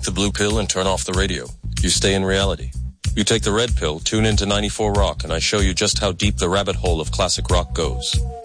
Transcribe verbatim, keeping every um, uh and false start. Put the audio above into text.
the blue pill and turn off the radio. You stay in reality. You take the red pill, tune into ninety-four Rock, and I show you just how deep the rabbit hole of classic rock goes.